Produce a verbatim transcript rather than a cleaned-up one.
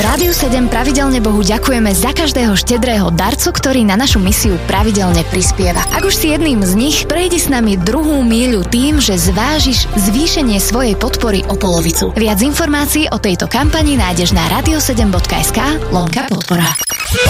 Rádiu sedem pravidelne Bohu ďakujeme za každého štedrého darcu, ktorý na našu misiu pravidelne prispieva. Ak už si jedným z nich, prejdi s nami druhú míľu tým, že zvážiš zvýšenie svojej podpory o polovicu. Viac informácií o tejto kampani nájdeš na radio sedem bodka es ká lomka podpora.